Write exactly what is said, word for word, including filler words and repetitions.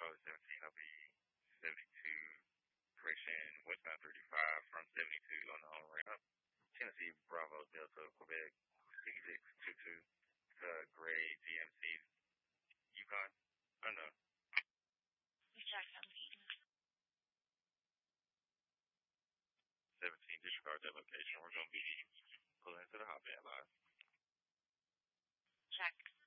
Charlie seventeen, I'll be seventy-two, correction, westbound thirty-five from seventy-two on the home ramp. Tennessee, Bravo, Delta, Quebec, six six two two, uh, Gray, G M C, Yukon, unknown. seventeen, disregard that location. We're going to be pulling into the hotbed line. Check.